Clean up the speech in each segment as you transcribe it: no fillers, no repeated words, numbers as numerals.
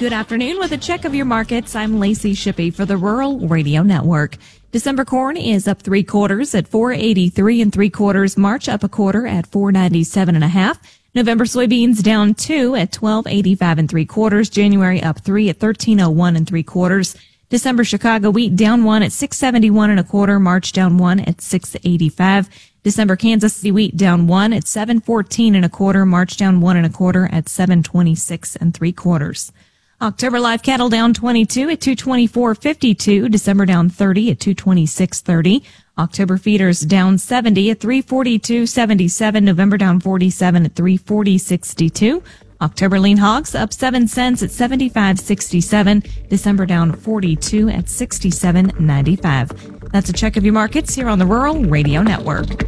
Good afternoon. With a check of your markets, I'm Lacey Shippey for the Rural Radio Network. December corn is up 3/4 at 4.83 3/4. March up 1/4 at 4.97 1/2. November soybeans down 2 at 12.85 3/4. January up 3 at 13.01 3/4. December Chicago wheat down 1 at 6.71 1/4. March down 1 at 6.85. December Kansas City wheat down 1 at 7.14 1/4. March down 1 1/4 at 7.26 3/4. October live cattle down 22 at 224.52. December down 30 at 226.30. October feeders down 70 at 342.77. November down 47 at 340.62. October lean hogs up 7 cents at 75.67. December down 42 at 67.95. That's a check of your markets here on the Rural Radio Network.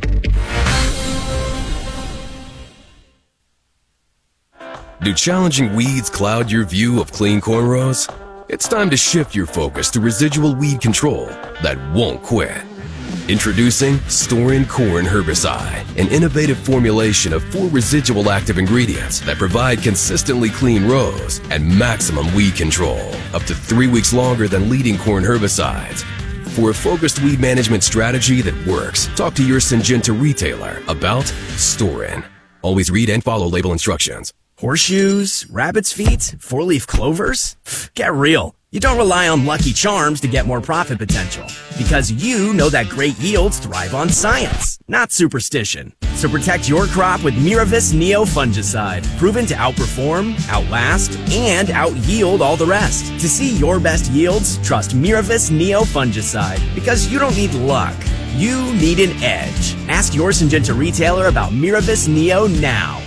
Do challenging weeds cloud your view of clean cornrows? It's time to shift your focus to residual weed control that won't quit. Introducing Storin Corn Herbicide, an innovative formulation of 4 residual active ingredients that provide consistently clean rows and maximum weed control, up to 3 weeks longer than leading corn herbicides. For a focused weed management strategy that works, talk to your Syngenta retailer about Storin. Always read and follow label instructions. Horseshoes, rabbit's feet, 4-leaf clovers? Get real. You don't rely on Lucky Charms to get more profit potential, because you know that great yields thrive on science, not superstition. So protect your crop with Miravis Neo Fungicide, proven to outperform, outlast, and out-yield all the rest. To see your best yields, trust Miravis Neo Fungicide, because you don't need luck. You need an edge. Ask your Syngenta retailer about Miravis Neo now.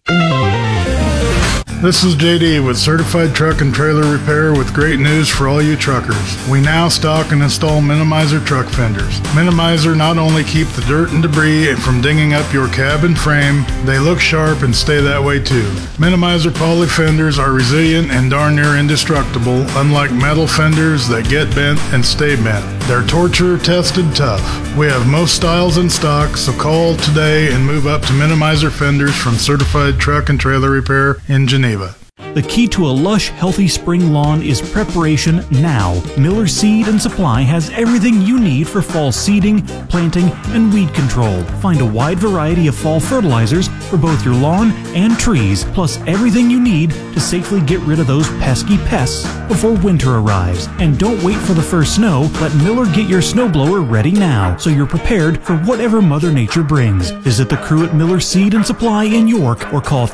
This is JD with Certified Truck and Trailer Repair with great news for all you truckers. We now stock and install Minimizer truck fenders. Minimizer not only keep the dirt and debris from dinging up your cab and frame, they look sharp and stay that way too. Minimizer poly fenders are resilient and darn near indestructible, unlike metal fenders that get bent and stay bent. They're torture tested tough. We have most styles in stock, so call today and move up to Minimizer fenders from Certified Truck and Trailer Repair in Geneva. The key to a lush, healthy spring lawn is preparation now. Miller Seed and Supply has everything you need for fall seeding, planting, and weed control. Find a wide variety of fall fertilizers for both your lawn and trees, plus everything you need to safely get rid of those pesky pests before winter arrives. And don't wait for the first snow. Let Miller get your snowblower ready now, so you're prepared for whatever Mother Nature brings. Visit the crew at Miller Seed and Supply in York or call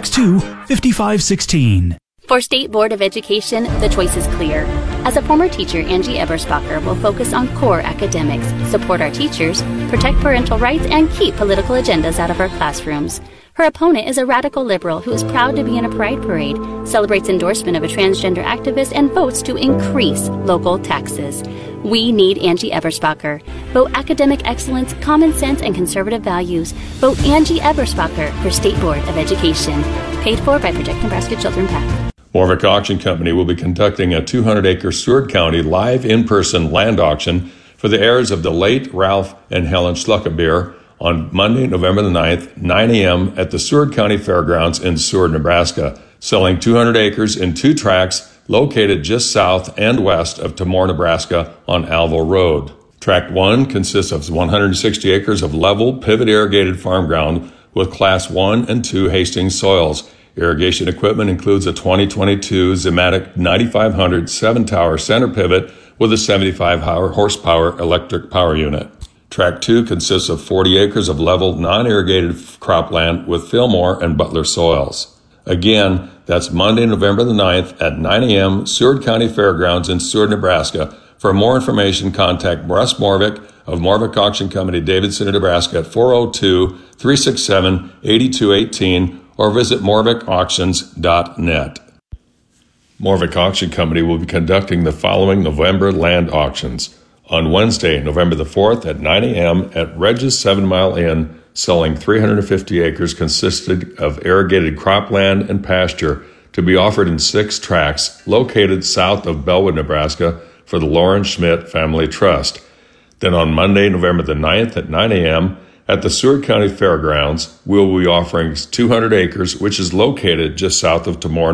362-5516. For State Board of Education, the choice is clear. As a former teacher, Angie Eberspacher will focus on core academics, support our teachers, protect parental rights, and keep political agendas out of our classrooms. Her opponent is a radical liberal who is proud to be in a pride parade, celebrates endorsement of a transgender activist, and votes to increase local taxes. We need Angie Eberspacher. Vote academic excellence, common sense, and conservative values. Vote Angie Eberspacher for State Board of Education. Paid for by Protect Nebraska Children PAC. Morvick Auction Company will be conducting a 200-acre Seward County live in-person land auction for the heirs of the late Ralph and Helen Schluckebeer on Monday, November the 9th, 9 a.m. at the Seward County Fairgrounds in Seward, Nebraska, selling 200 acres in 2 tracts located just south and west of Tamor, Nebraska on Alville Road. Tract 1 consists of 160 acres of level, pivot-irrigated farm ground with Class 1 and 2 Hastings soils. Irrigation equipment includes a 2022 Zimmatic 9500 7-tower center pivot with a 75 horsepower electric power unit. Tract 2 consists of 40 acres of level, non-irrigated cropland with Fillmore and Butler soils. Again, that's Monday, November the 9th at 9 a.m., Seward County Fairgrounds in Seward, Nebraska. For more information, contact Russ Morvick of Morvick Auction Company, Davidson, Nebraska at 402-367-8218 or visit morvickauctions.net. Morvick Auction Company will be conducting the following November land auctions. On Wednesday, November the 4th at 9 a.m. at Regis 7 Mile Inn, selling 350 acres consisted of irrigated cropland and pasture to be offered in 6 tracts located south of Bellwood, Nebraska for the Lauren Schmidt Family Trust. Then on Monday, November the 9th at 9 a.m. at the Seward County Fairgrounds, we'll be offering 200 acres, which is located just south of Tamor,